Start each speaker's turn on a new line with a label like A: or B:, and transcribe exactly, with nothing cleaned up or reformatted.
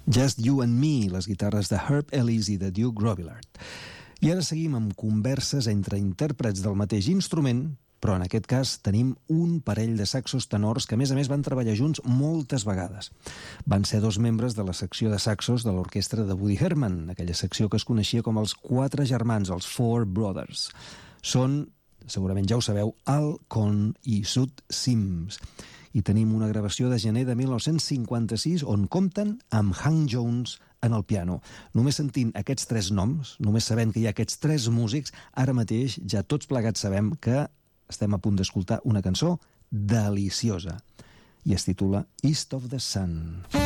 A: Just You and Me, les guitarres de Herb Ellis i de Duke Robillard. I ara seguim amb converses entre intèrprets del mateix instrument, però en aquest cas tenim un parell de saxos tenors que a més a més van treballar junts moltes vegades. Van ser dos membres de la secció de saxos de l'orquestra de Woody Herman, aquella secció que es coneixia com els Quatre Germans, els Four Brothers. Són, segurament ja ho sabeu, Al Cohn i Sud Sims. I tenim una gravació de gener de mil nou-cents cinquanta-sis on compten amb Hank Jones en el piano. Només sentint aquests tres noms, només sabent que hi ha aquests tres músics, ara mateix ja tots plegats sabem que estem a punt d'escoltar una cançó deliciosa i es titula East of the Sun.